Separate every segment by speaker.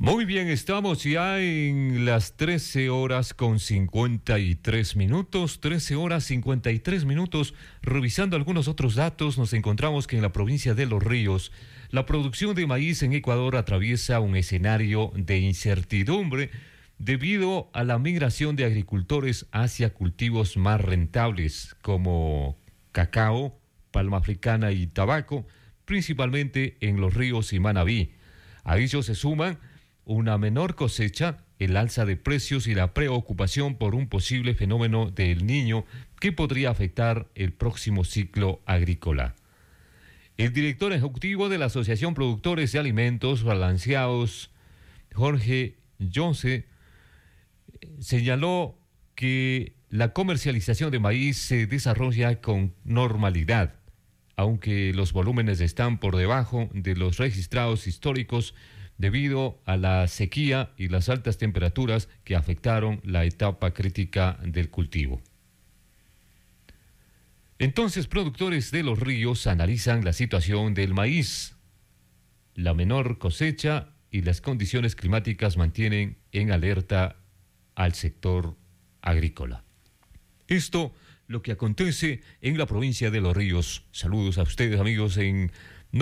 Speaker 1: Muy bien, estamos ya en las 13 horas con 53 minutos, 13 horas 53 minutos. Revisando algunos otros datos, nos encontramos que en la provincia de Los Ríos, la producción de maíz en Ecuador atraviesa un escenario de incertidumbre debido a la migración de agricultores hacia cultivos más rentables como cacao, palma africana y tabaco, principalmente en Los Ríos y Manabí. A ello se suman una menor cosecha, el alza de precios y la preocupación por un posible fenómeno del Niño que podría afectar el próximo ciclo agrícola. El director ejecutivo de la Asociación Productores de Alimentos Balanceados, Jorge Yonce, señaló que la comercialización de maíz se desarrolla con normalidad, aunque los volúmenes están por debajo de los registrados históricos debido a la sequía y las altas temperaturas que afectaron la etapa crítica del cultivo. Entonces, productores de Los Ríos analizan la situación del maíz. La menor cosecha y las condiciones climáticas mantienen en alerta al sector agrícola. Esto lo que acontece en la provincia de Los Ríos. Saludos a ustedes, amigos, en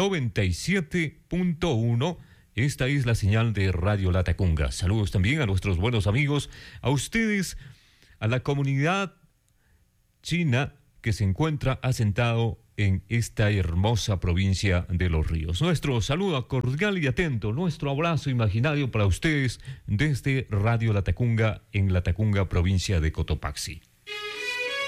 Speaker 1: 97.1. Esta es la señal de Radio Latacunga. Saludos también a nuestros buenos amigos, a ustedes, a la comunidad china que se encuentra asentado en esta hermosa provincia de Los Ríos. Nuestro saludo cordial y atento, nuestro abrazo imaginario para ustedes desde Radio Latacunga en Latacunga, provincia de Cotopaxi.